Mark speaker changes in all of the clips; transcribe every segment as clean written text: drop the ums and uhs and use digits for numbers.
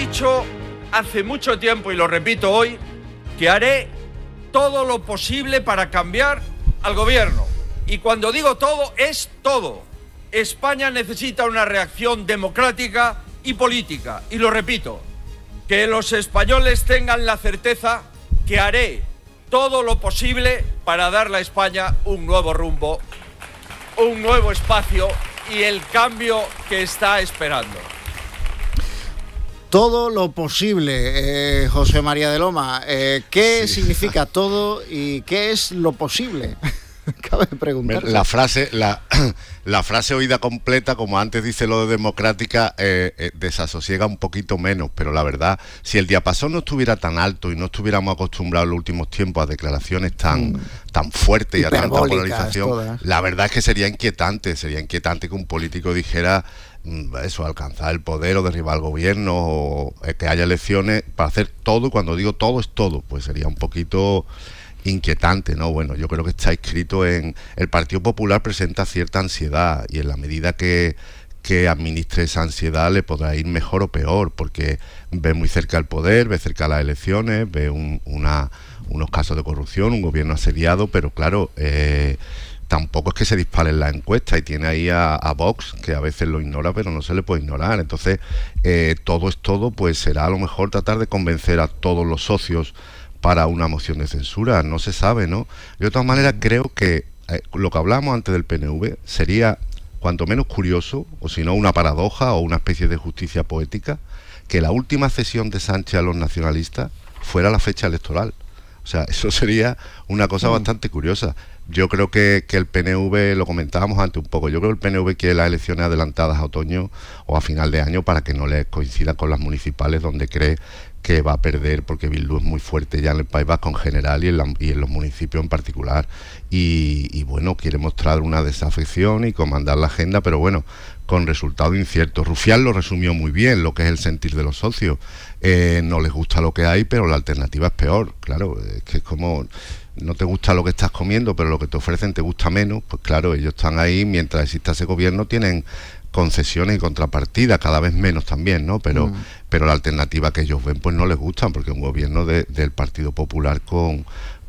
Speaker 1: dicho hace mucho tiempo y lo repito hoy, que haré todo lo posible para cambiar al gobierno. Y cuando digo todo, es todo. España necesita una reacción democrática y política. Y lo repito, que los españoles tengan la certeza que haré todo lo posible para darle a España un nuevo rumbo, un nuevo espacio y el cambio que está esperando.
Speaker 2: Todo lo posible, José María de Loma. ¿Qué significa todo y qué es lo posible? Cabe preguntarse.
Speaker 3: La frase oída completa, como antes dice lo de democrática, desasosiega un poquito menos, pero la verdad, si el diapasón no estuviera tan alto y no estuviéramos acostumbrados en los últimos tiempos a declaraciones tan fuertes y a tanta polarización, todas. La verdad es que sería inquietante que un político dijera eso, alcanzar el poder o derribar el gobierno o que haya elecciones para hacer todo, y cuando digo todo es todo, pues sería un poquito inquietante, ¿no? Bueno, yo creo que está escrito en... El Partido Popular presenta cierta ansiedad y en la medida que administre esa ansiedad le podrá ir mejor o peor, porque ve muy cerca el poder, ve cerca las elecciones, ve unos casos de corrupción, un gobierno asediado, pero claro, tampoco es que se disparen las encuestas y tiene ahí a Vox, que a veces lo ignora, pero no se le puede ignorar. Entonces, todo es todo, pues será a lo mejor tratar de convencer a todos los socios para una moción de censura, no se sabe, ¿no? Yo de todas maneras creo que lo que hablábamos antes del PNV sería cuanto menos curioso, o si no una paradoja o una especie de justicia poética, que la última cesión de Sánchez a los nacionalistas fuera la fecha electoral. O sea, eso sería una cosa bastante curiosa. Yo creo que el PNV, lo comentábamos antes un poco, yo creo que el PNV quiere las elecciones adelantadas a otoño o a final de año para que no les coincida con las municipales, donde cree que va a perder, porque Bildu es muy fuerte ya en el País Vasco en general y en los municipios en particular, y bueno, quiere mostrar una desafección y comandar la agenda, pero bueno, con resultado incierto. Rufián lo resumió muy bien, lo que es el sentir de los socios. No les gusta lo que hay, pero la alternativa es peor. Claro, es que es como... No te gusta lo que estás comiendo, pero lo que te ofrecen te gusta menos. Pues claro, ellos están ahí, mientras exista ese gobierno, tienen concesiones y contrapartidas, cada vez menos también, ¿no? Pero la alternativa que ellos ven, pues no les gustan, porque un gobierno del Partido Popular con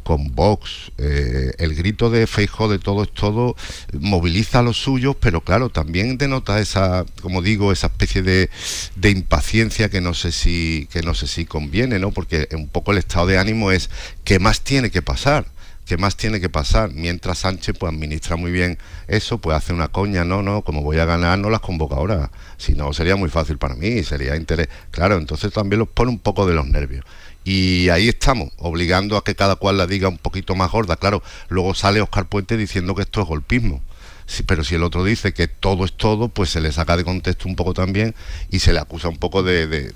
Speaker 3: Vox, el grito de Feijóo de todo es todo, moviliza a los suyos, pero claro, también denota esa, como digo, esa especie de impaciencia que no sé si conviene, ¿no? Porque un poco el estado de ánimo es ¿qué más tiene que pasar? ¿Qué más tiene que pasar? Mientras Sánchez pues administra muy bien eso, pues hace una coña, no, como voy a ganar no las convoco ahora, si no sería muy fácil para mí, sería interés, claro, entonces también los pone un poco de los nervios. Y ahí estamos, obligando a que cada cual la diga un poquito más gorda. Claro, luego sale Óscar Puente diciendo que esto es golpismo. Sí, pero si el otro dice que todo es todo, pues se le saca de contexto un poco también y se le acusa un poco de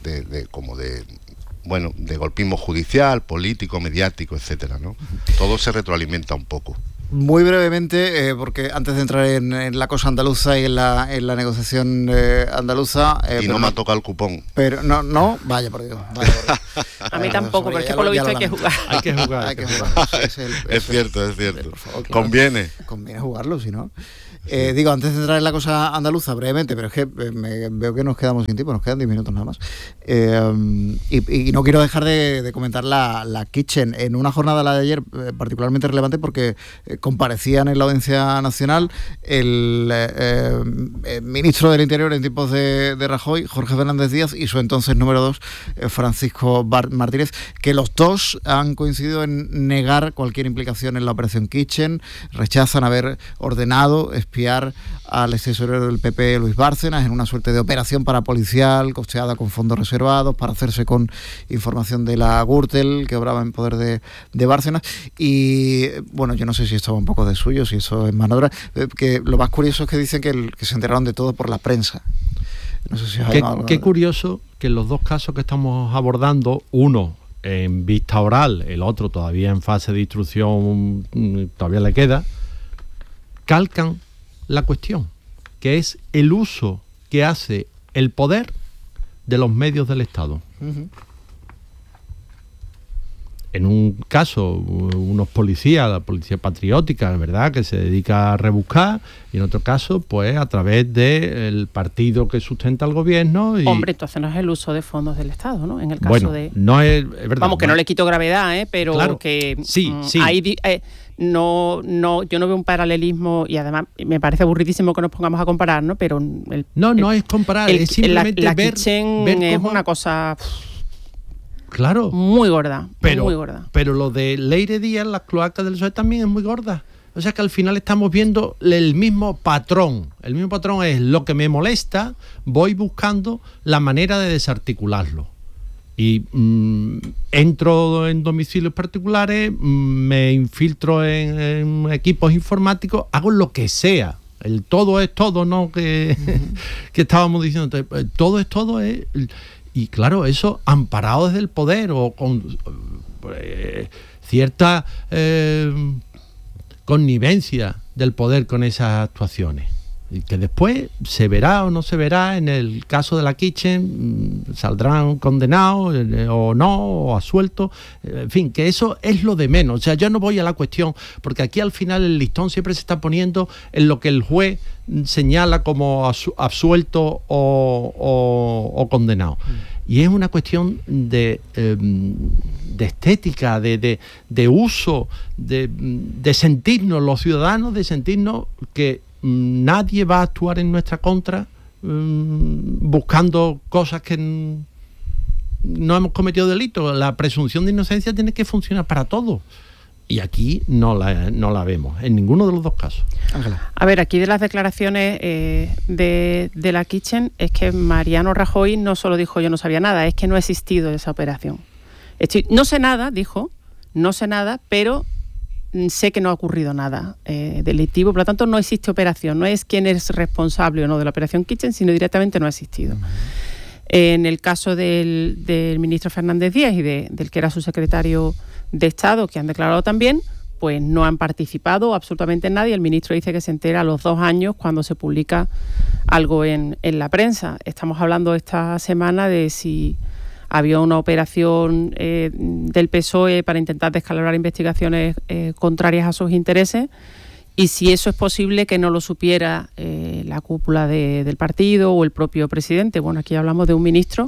Speaker 3: golpismo judicial, político, mediático, etcétera, ¿no? Todo se retroalimenta un poco.
Speaker 2: Muy brevemente, porque antes de entrar en la cosa andaluza y en la negociación andaluza...
Speaker 3: y no me ha tocado el cupón.
Speaker 2: Pero no, vaya por Dios.
Speaker 4: A mí tampoco, pero es que por lo visto hay que jugar.
Speaker 2: Hay que jugar.
Speaker 3: Es cierto. Por favor, Conviene
Speaker 2: jugarlo, si no... Digo, antes de entrar en la cosa andaluza, brevemente, pero es que veo que nos quedamos sin tiempo, nos quedan 10 minutos nada más. Y no quiero dejar de comentar la Kitchen. En una jornada, la de ayer, particularmente relevante porque comparecían en la Audiencia Nacional el ministro del Interior en tiempos de Rajoy, Jorge Fernández Díaz, y su entonces número 2, Francisco Martínez, que los dos han coincidido en negar cualquier implicación en la operación Kitchen, rechazan haber ordenado espiar al extesorero del PP, Luis Bárcenas, en una suerte de operación parapolicial costeada con fondos reservados para hacerse con información de la Gürtel que obraba en poder de Bárcenas. Y bueno, yo no sé si esto va un poco de suyo, si eso es maniobra, que lo más curioso es que dicen que se enteraron de todo por la prensa. No sé si
Speaker 5: qué curioso que en los dos casos que estamos abordando, uno en vista oral, el otro todavía en fase de instrucción, todavía le queda, calcan la cuestión, que es el uso que hace el poder de los medios del Estado. en un caso, unos policías, la policía patriótica, ¿verdad?, que se dedica a rebuscar, y en otro caso, pues a través del partido que sustenta el gobierno. Y...
Speaker 4: Hombre, entonces no es el uso de fondos del Estado, ¿no? En el caso
Speaker 5: bueno,
Speaker 4: de...
Speaker 5: no es verdad.
Speaker 4: Vamos, que no le quito gravedad, pero
Speaker 5: claro,
Speaker 4: que
Speaker 5: sí.
Speaker 4: ahí... yo no veo un paralelismo, y además me parece aburridísimo que nos pongamos a comparar, ¿no? Pero
Speaker 5: no es comparar, es simplemente
Speaker 4: la
Speaker 5: ver
Speaker 4: es
Speaker 5: cómo...
Speaker 4: una cosa
Speaker 5: claro,
Speaker 4: muy gorda,
Speaker 5: pero,
Speaker 4: muy gorda.
Speaker 5: Pero lo de Leire Díaz, las cloacas del PSOE también es muy gorda. O sea que al final estamos viendo el mismo patrón. El mismo patrón es lo que me molesta, voy buscando la manera de desarticularlo. Y entro en domicilios particulares, me infiltro en equipos informáticos, hago lo que sea. El todo es todo, ¿no? Que estábamos diciendo. Entonces, todo es todo. Y claro, eso amparado desde el poder o con cierta connivencia del poder con esas actuaciones. Y que después se verá o no se verá. En el caso de la Kitchen saldrán condenados o no, o absueltos. En fin, que eso es lo de menos. O sea, yo no voy a la cuestión, porque aquí al final el listón siempre se está poniendo en lo que el juez señala como absuelto o condenado. Y es una cuestión de estética, de uso, de sentirnos los ciudadanos, de sentirnos que nadie va a actuar en nuestra contra buscando cosas que no hemos cometido delito. La presunción de inocencia tiene que funcionar para todos. Y aquí no la vemos, en ninguno de los dos casos.
Speaker 2: Ángela.
Speaker 4: A ver, aquí de las declaraciones de la Kitchen, es que Mariano Rajoy no solo dijo yo no sabía nada, es que no ha existido esa operación. No sé nada, dijo, no sé nada, pero sé que no ha ocurrido nada delictivo, por lo tanto no existe operación, no es quién es responsable o no de la operación Kitchen, sino directamente no ha existido. En el caso del ministro Fernández Díaz y del que era su secretario de Estado, que han declarado también, pues no han participado absolutamente en nadie. El ministro dice que se entera a los 2 años cuando se publica algo en la prensa. Estamos hablando esta semana de si había una operación del PSOE para intentar descalabrar investigaciones contrarias a sus intereses, y si eso es posible que no lo supiera la cúpula del partido o el propio presidente. Bueno, aquí hablamos de un ministro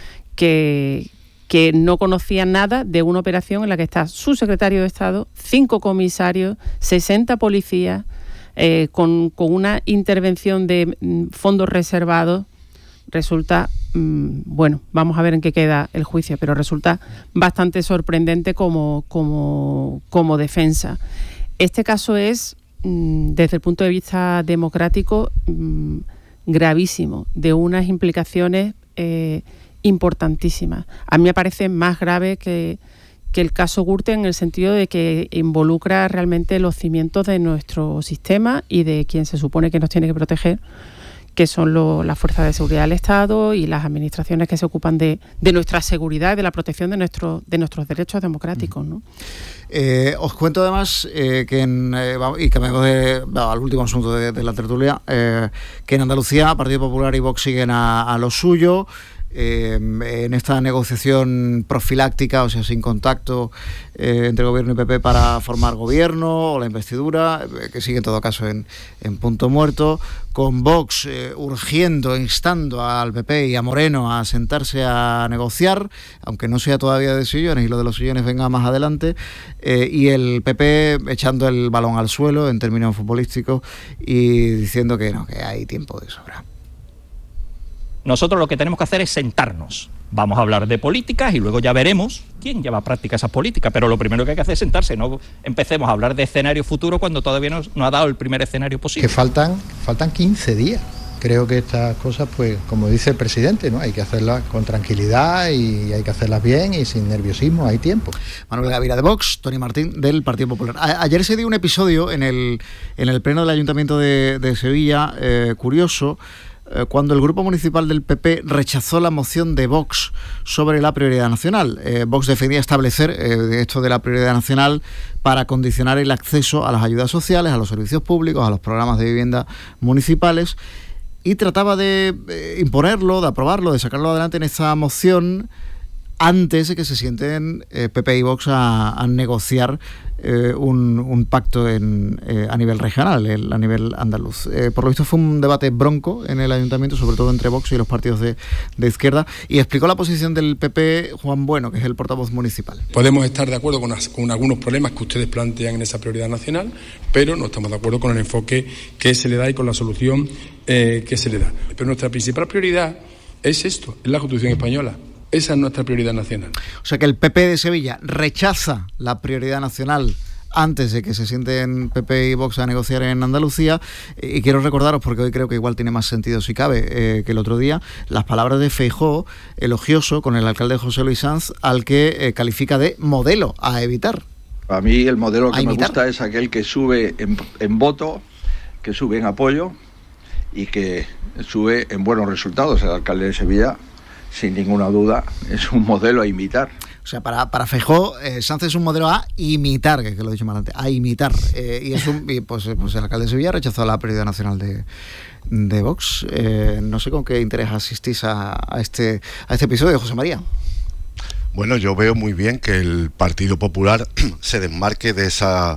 Speaker 4: que no conocía nada de una operación en la que está su secretario de Estado, 5 comisarios, 60 policías, con una intervención de fondos reservados. Resulta, bueno, vamos a ver en qué queda el juicio, pero resulta bastante sorprendente como defensa. Este caso es, desde el punto de vista democrático, gravísimo, de unas implicaciones importantísimas. A mí me parece más grave que el caso Gürtel, en el sentido de que involucra realmente los cimientos de nuestro sistema y de quien se supone que nos tiene que proteger, que son las fuerzas de seguridad del Estado y las administraciones que se ocupan de nuestra seguridad y de la protección de nuestros derechos democráticos, ¿no?
Speaker 2: Os cuento además y cambiamos al último asunto de la tertulia, que en Andalucía Partido Popular y Vox siguen a lo suyo. En esta negociación profiláctica, o sea, sin contacto entre Gobierno y PP para formar gobierno o la investidura, que sigue en todo caso en punto muerto, con Vox urgiendo, instando al PP y a Moreno a sentarse a negociar, aunque no sea todavía de sillones y lo de los sillones venga más adelante, y el PP echando el balón al suelo en términos futbolísticos y diciendo que no, que hay tiempo de sobra.
Speaker 6: Nosotros lo que tenemos que hacer es sentarnos. Vamos a hablar de políticas y luego ya veremos quién lleva a práctica esas políticas. Pero lo primero que hay que hacer es sentarse. No empecemos a hablar de escenario futuro cuando todavía no ha dado el primer escenario posible.
Speaker 7: Que faltan 15 días. Creo que estas cosas, pues, como dice el presidente, ¿no? Hay que hacerlas con tranquilidad y hay que hacerlas bien y sin nerviosismo. Hay tiempo.
Speaker 2: Manuel Gavira de Vox, Tony Martín del Partido Popular. Ayer se dio un episodio en el pleno del Ayuntamiento de Sevilla, curioso, cuando el Grupo Municipal del PP rechazó la moción de Vox sobre la prioridad nacional. Vox defendía establecer esto de la prioridad nacional para condicionar el acceso a las ayudas sociales, a los servicios públicos, a los programas de vivienda municipales, y trataba de imponerlo, de aprobarlo, de sacarlo adelante en esa moción antes de que se sienten PP y Vox a negociar un pacto a nivel regional, a nivel andaluz. Por lo visto fue un debate bronco en el ayuntamiento, sobre todo entre Vox y los partidos de izquierda, y explicó la posición del PP Juan Bueno, que es el portavoz municipal.
Speaker 8: Podemos estar de acuerdo con algunos problemas que ustedes plantean en esa prioridad nacional, pero no estamos de acuerdo con el enfoque que se le da y con la solución que se le da. Pero nuestra principal prioridad es esto, es la Constitución española. Esa es nuestra prioridad nacional.
Speaker 2: O sea que el PP de Sevilla rechaza la prioridad nacional antes de que se sienten PP y Vox a negociar en Andalucía. Y quiero recordaros, porque hoy creo que igual tiene más sentido si cabe que el otro día, las palabras de Feijóo, elogioso con el alcalde José Luis Sanz, al que califica de modelo a evitar.
Speaker 9: A mí el modelo que me gusta es aquel que sube en voto, que sube en apoyo y que sube en buenos resultados. El alcalde de Sevilla, sin ninguna duda, es un modelo a imitar.
Speaker 2: O sea, para Feijóo, Sanz es un modelo a imitar, que lo he dicho más adelante, a imitar. Pues el alcalde de Sevilla rechazó la prioridad nacional de Vox. No sé con qué interés asistís a este episodio, José María.
Speaker 3: Bueno, yo veo muy bien que el Partido Popular se desmarque de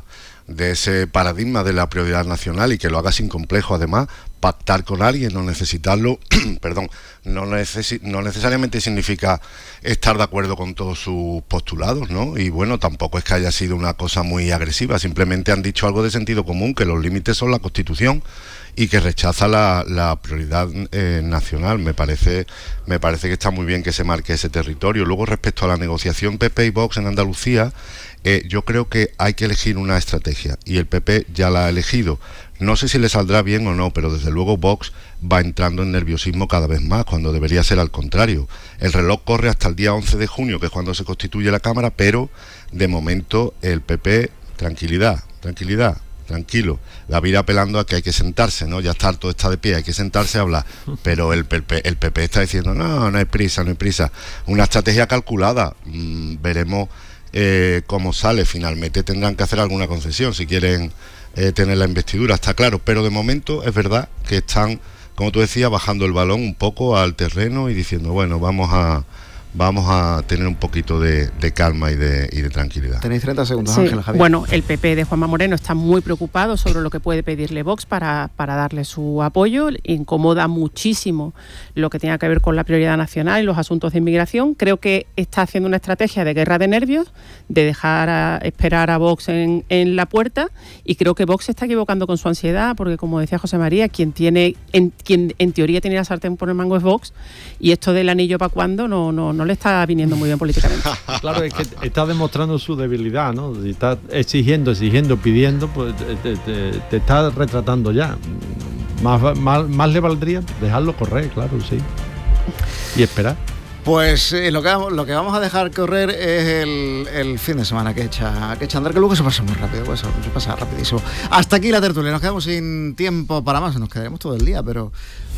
Speaker 3: ese paradigma de la prioridad nacional y que lo haga sin complejo. Además, pactar con alguien, no necesitarlo, perdón, no necesariamente significa estar de acuerdo con todos sus postulados, ¿no? Y bueno, tampoco es que haya sido una cosa muy agresiva, simplemente han dicho algo de sentido común, que los límites son la Constitución y que rechaza la prioridad nacional. Me parece que está muy bien que se marque ese territorio. Luego, respecto a la negociación PP y Vox en Andalucía, yo creo que hay que elegir una estrategia y el PP ya la ha elegido. No sé si le saldrá bien o no, pero desde luego Vox va entrando en nerviosismo cada vez más, cuando debería ser al contrario. El reloj corre hasta el día 11 de junio, que es cuando se constituye la Cámara, pero de momento el PP, tranquilidad, tranquilo. La vida apelando a que hay que sentarse, ¿no? Ya está harto, está de pie, hay que sentarse a hablar. Pero el PP está diciendo, no hay prisa. Una estrategia calculada. Veremos cómo sale. Finalmente tendrán que hacer alguna concesión si quieren tener la investidura, está claro, pero de momento es verdad que están, como tú decías, bajando el balón un poco al terreno y diciendo, bueno, vamos a tener un poquito de calma y de tranquilidad.
Speaker 2: Tenéis 30 segundos,
Speaker 4: sí.
Speaker 2: Ángela, Javier.
Speaker 4: Bueno, el PP de Juanma Moreno está muy preocupado sobre lo que puede pedirle Vox para darle su apoyo. Incomoda muchísimo lo que tenga que ver con la prioridad nacional y los asuntos de inmigración. Creo que está haciendo una estrategia de guerra de nervios, de dejar esperar a Vox en la puerta, y creo que Vox se está equivocando con su ansiedad, porque como decía José María, quien en teoría tiene la sartén por el mango es Vox, y esto del anillo para cuándo no le está viniendo muy bien políticamente.
Speaker 5: Claro, es que está demostrando su debilidad, ¿no? Si está exigiendo, pidiendo, pues te está retratando ya. Más le valdría dejarlo correr, claro, sí. Y esperar.
Speaker 2: Pues lo que vamos a dejar correr es el fin de semana que echa andar, que luego se pasa muy rápido, pues se pasa rapidísimo. Hasta aquí la tertulia, nos quedamos sin tiempo para más, nos quedaremos todo el día, pero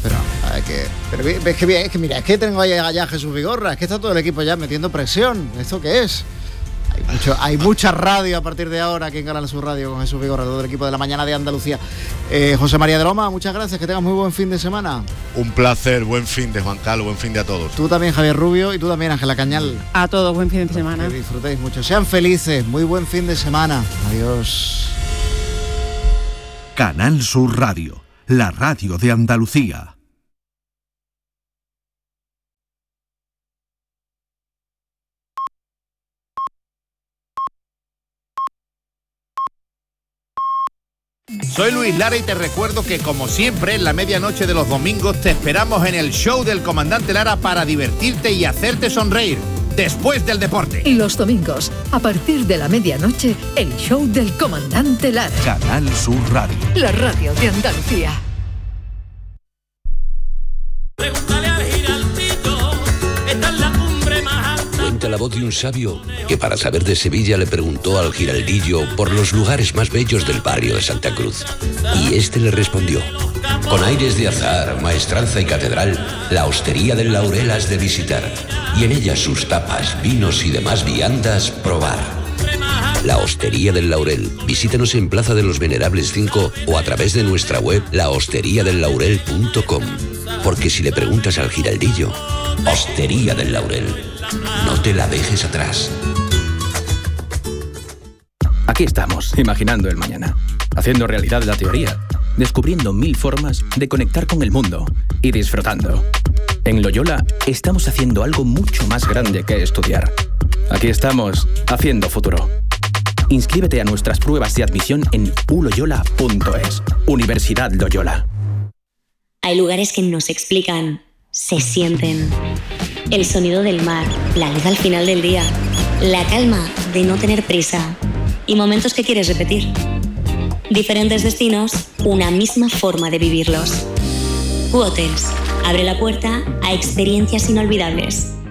Speaker 2: es que tengo allá a Jesús Vigorra, es que está todo el equipo ya metiendo presión. ¿Esto qué es? Hay mucha radio a partir de ahora aquí en Canal Sur Radio con Jesús Vigorra, todo el equipo de la mañana de Andalucía. José María de Loma, muchas gracias, que tengas muy buen fin de semana.
Speaker 3: Un placer, buen fin de Juan Carlos, buen fin de a todos.
Speaker 2: Tú también, Javier Rubio, y tú también, Ángela Cañal.
Speaker 4: A todos, buen fin de semana.
Speaker 2: Que disfrutéis mucho, sean felices, muy buen fin de semana. Adiós.
Speaker 10: Canal Sur Radio, la radio de Andalucía.
Speaker 11: Soy Luis Lara y te recuerdo que, como siempre, en la medianoche de los domingos te esperamos en el show del Comandante Lara para divertirte y hacerte sonreír después del deporte.
Speaker 12: Y los domingos, a partir de la medianoche, el show del Comandante Lara.
Speaker 10: Canal Sur Radio,
Speaker 12: la radio de Andalucía.
Speaker 13: Pregúntale al Giraldito, esta es la cumbre más alta.
Speaker 14: Cuenta la voz de un sabio que, para saber de Sevilla, le preguntó al Giraldillo por los lugares más bellos del barrio de Santa Cruz. Y este le respondió: con aires de azar, maestranza y catedral, la Hostería del Laurel has de visitar, y en ella sus tapas, vinos y demás viandas probar. La Hostería del Laurel. Visítanos en Plaza de los Venerables 5 o a través de nuestra web lahosteriadellaurel.com. Porque si le preguntas al Giraldillo, Hostería del Laurel. No te la dejes atrás.
Speaker 15: Aquí estamos, imaginando el mañana, haciendo realidad la teoría, descubriendo 1000 formas de conectar con el mundo y disfrutando. En Loyola estamos haciendo algo mucho más grande que estudiar. Aquí estamos, haciendo futuro. Inscríbete a nuestras pruebas de admisión en uloyola.es. Universidad Loyola.
Speaker 16: Hay lugares que no se explican, se sienten. El sonido del mar, la luz al final del día, la calma de no tener prisa y momentos que quieres repetir. Diferentes destinos, una misma forma de vivirlos. Q-Hotels abre la puerta a experiencias inolvidables.